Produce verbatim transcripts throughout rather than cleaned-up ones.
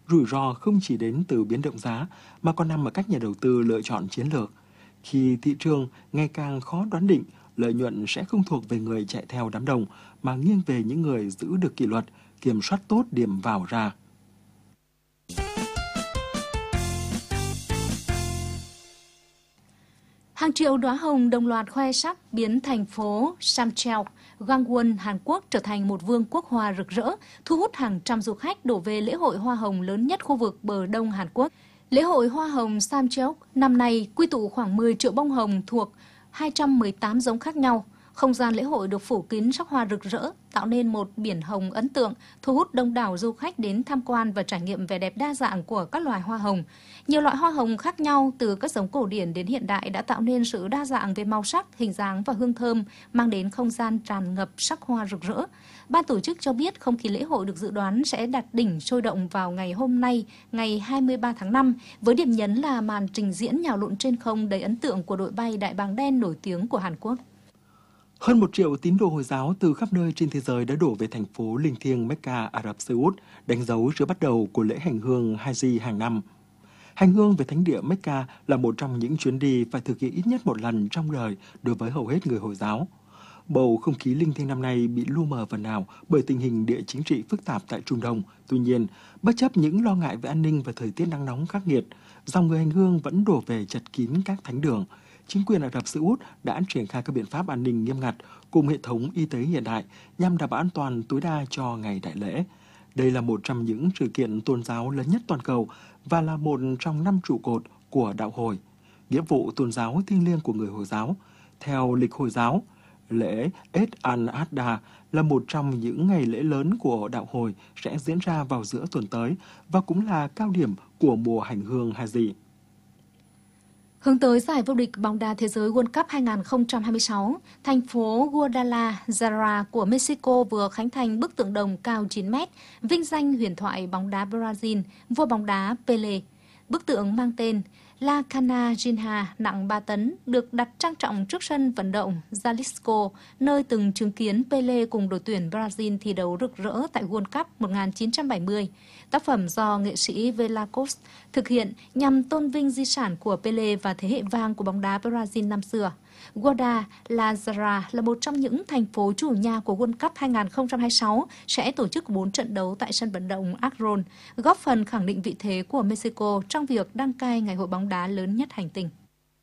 rủi ro không chỉ đến từ biến động giá mà còn nằm ở cách nhà đầu tư lựa chọn chiến lược. Khi thị trường ngày càng khó đoán định, lợi nhuận sẽ không thuộc về người chạy theo đám đông mà nghiêng về những người giữ được kỷ luật, kiểm soát tốt điểm vào ra. Hàng triệu đóa hồng đồng loạt khoe sắc biến thành phố Samcheok, Gangwon, Hàn Quốc trở thành một vương quốc hoa rực rỡ, thu hút hàng trăm du khách đổ về lễ hội hoa hồng lớn nhất khu vực bờ đông Hàn Quốc. Lễ hội hoa hồng Samcheok năm nay quy tụ khoảng mười triệu bông hồng thuộc hai trăm mười tám giống khác nhau. Không gian lễ hội được phủ kín sắc hoa rực rỡ, tạo nên một biển hồng ấn tượng, thu hút đông đảo du khách đến tham quan và trải nghiệm vẻ đẹp đa dạng của các loài hoa hồng. Nhiều loại hoa hồng khác nhau từ các giống cổ điển đến hiện đại đã tạo nên sự đa dạng về màu sắc, hình dáng và hương thơm, mang đến không gian tràn ngập sắc hoa rực rỡ. Ban tổ chức cho biết không khí lễ hội được dự đoán sẽ đạt đỉnh sôi động vào ngày hôm nay, ngày hai mươi ba tháng năm, với điểm nhấn là màn trình diễn nhào lộn trên không đầy ấn tượng của đội bay Đại bàng đen nổi tiếng của Hàn Quốc. Hơn một triệu tín đồ Hồi giáo từ khắp nơi trên thế giới đã đổ về thành phố linh thiêng Mecca, Ả Rập Xê Út, đánh dấu sự bắt đầu của lễ hành hương Haji hàng năm. Hành hương về thánh địa Mecca là một trong những chuyến đi phải thực hiện ít nhất một lần trong đời đối với hầu hết người Hồi giáo. Bầu không khí linh thiêng năm nay bị lu mờ phần nào bởi tình hình địa chính trị phức tạp tại Trung Đông. Tuy nhiên, bất chấp những lo ngại về an ninh và thời tiết nắng nóng khắc nghiệt, dòng người hành hương vẫn đổ về chật kín các thánh đường. Chính quyền Ả Rập Xê Út đã triển khai các biện pháp an ninh nghiêm ngặt cùng hệ thống y tế hiện đại nhằm đảm bảo an toàn tối đa cho ngày đại lễ. Đây là một trong những sự kiện tôn giáo lớn nhất toàn cầu và là một trong năm trụ cột của đạo Hồi, nghĩa vụ tôn giáo thiêng liêng của người Hồi giáo. Theo lịch Hồi giáo, lễ Eid al-Adha là một trong những ngày lễ lớn của đạo Hồi sẽ diễn ra vào giữa tuần tới và cũng là cao điểm của mùa hành hương Haji. Hướng tới giải vô địch bóng đá thế giới World Cup hai không hai sáu, thành phố Guadalajara của Mexico vừa khánh thành bức tượng đồng cao chín mét, vinh danh huyền thoại bóng đá Brazil, vua bóng đá Pelé. Bức tượng mang tên La Cana Jinha nặng ba tấn được đặt trang trọng trước sân vận động Jalisco, nơi từng chứng kiến Pelé cùng đội tuyển Brazil thi đấu rực rỡ tại World Cup một nghìn chín trăm bảy mươi. Tác phẩm do nghệ sĩ Velacos thực hiện nhằm tôn vinh di sản của Pelé và thế hệ vang của bóng đá Brazil năm xưa. Guadalajara là một trong những thành phố chủ nhà của World Cup hai không hai sáu, sẽ tổ chức bốn trận đấu tại sân vận động Akron, góp phần khẳng định vị thế của Mexico trong việc đăng cai ngày hội bóng đá lớn nhất hành tinh.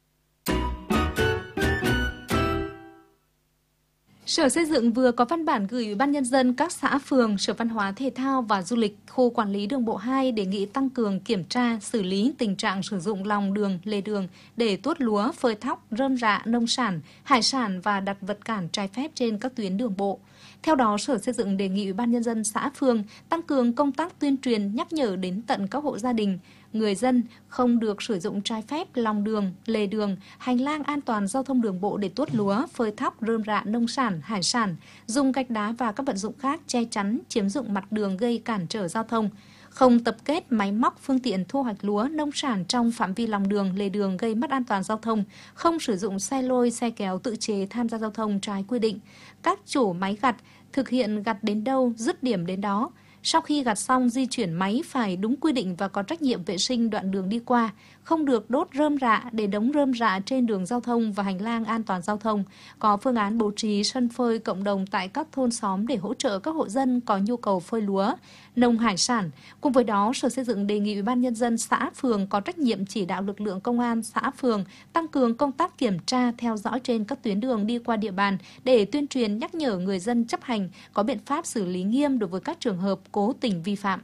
Sở Xây dựng vừa có văn bản gửi Ủy ban Nhân dân các xã phường, Sở Văn hóa Thể thao và Du lịch, Khu Quản lý Đường bộ hai đề nghị tăng cường kiểm tra, xử lý tình trạng sử dụng lòng đường, lề đường để tuốt lúa, phơi thóc, rơm rạ, nông sản, hải sản và đặt vật cản trái phép trên các tuyến đường bộ. Theo đó, Sở Xây dựng đề nghị Ủy ban Nhân dân xã phường tăng cường công tác tuyên truyền nhắc nhở đến tận các hộ gia đình, người dân không được sử dụng trái phép lòng đường, lề đường, hành lang an toàn giao thông đường bộ để tuốt lúa, phơi thóc, rơm rạ, nông sản, hải sản, dùng gạch đá và các vật dụng khác che chắn, chiếm dụng mặt đường gây cản trở giao thông. Không tập kết máy móc, phương tiện thu hoạch lúa, nông sản trong phạm vi lòng đường, lề đường gây mất an toàn giao thông, không sử dụng xe lôi, xe kéo tự chế tham gia giao thông trái quy định. Các chủ máy gặt thực hiện gặt đến đâu, dứt điểm đến đó. Sau khi gặt xong, di chuyển máy phải đúng quy định và có trách nhiệm vệ sinh đoạn đường đi qua, không được đốt rơm rạ để đống rơm rạ trên đường giao thông và hành lang an toàn giao thông. Có phương án bố trí sân phơi cộng đồng tại các thôn xóm để hỗ trợ các hộ dân có nhu cầu phơi lúa, nông hải sản. Cùng với đó, Sở Xây dựng đề nghị Ủy ban Nhân dân xã phường có trách nhiệm chỉ đạo lực lượng công an xã phường tăng cường công tác kiểm tra, theo dõi trên các tuyến đường đi qua địa bàn để tuyên truyền nhắc nhở người dân chấp hành, có biện pháp xử lý nghiêm đối với các trường hợp cố tình vi phạm.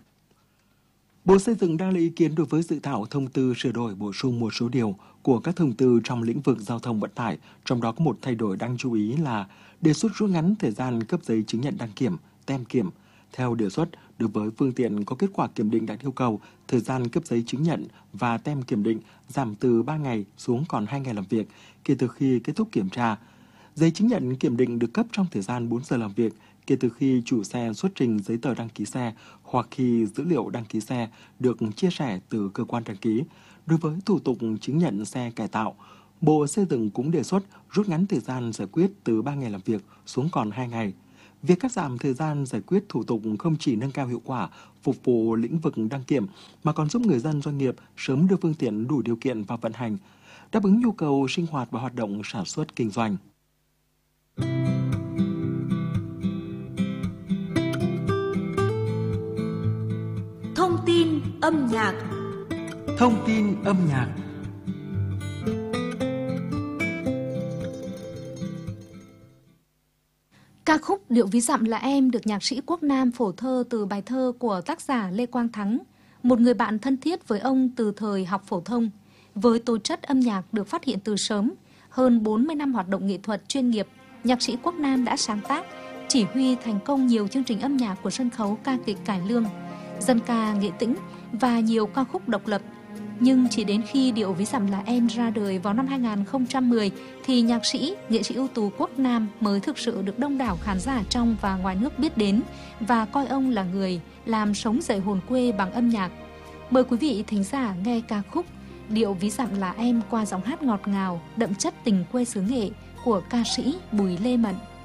Bộ Xây dựng đang lấy ý kiến đối với dự thảo thông tư sửa đổi bổ sung một số điều của các thông tư trong lĩnh vực giao thông vận tải, trong đó có một thay đổi đáng chú ý là đề xuất rút ngắn thời gian cấp giấy chứng nhận đăng kiểm, tem kiểm. Theo đề xuất, đối với phương tiện có kết quả kiểm định đạt yêu cầu, thời gian cấp giấy chứng nhận và tem kiểm định giảm từ ba ngày xuống còn hai ngày làm việc kể từ khi kết thúc kiểm tra. Giấy chứng nhận kiểm định được cấp trong thời gian bốn giờ làm việc kể từ khi chủ xe xuất trình giấy tờ đăng ký xe hoặc khi dữ liệu đăng ký xe được chia sẻ từ cơ quan đăng ký. Đối với thủ tục chứng nhận xe cải tạo, Bộ Xây dựng cũng đề xuất rút ngắn thời gian giải quyết từ ba ngày làm việc xuống còn hai ngày. Việc cắt giảm thời gian giải quyết thủ tục không chỉ nâng cao hiệu quả, phục vụ lĩnh vực đăng kiểm, mà còn giúp người dân doanh nghiệp sớm đưa phương tiện đủ điều kiện vào vận hành, đáp ứng nhu cầu sinh hoạt và hoạt động sản xuất kinh doanh. Thông tin âm nhạc. Thông tin âm nhạc. Ca khúc Điệu Ví Dặm Là Em được nhạc sĩ Quốc Nam phổ thơ từ bài thơ của tác giả Lê Quang Thắng, một người bạn thân thiết với ông từ thời học phổ thông. Với tố chất âm nhạc được phát hiện từ sớm, hơn bốn mươi năm hoạt động nghệ thuật chuyên nghiệp, nhạc sĩ Quốc Nam đã sáng tác, chỉ huy thành công nhiều chương trình âm nhạc của sân khấu ca kịch cải lương, dân ca nghệ tĩnh và nhiều ca khúc độc lập. Nhưng chỉ đến khi Điệu Ví Dặm Là Em ra đời vào năm hai nghìn không trăm mười thì nhạc sĩ, nghệ sĩ ưu tú Quốc Nam mới thực sự được đông đảo khán giả trong và ngoài nước biết đến và coi ông là người làm sống dậy hồn quê bằng âm nhạc. Mời quý vị thính giả nghe ca khúc Điệu Ví Dặm Là Em qua giọng hát ngọt ngào, đậm chất tình quê xứ Nghệ của ca sĩ Bùi Lê Mận.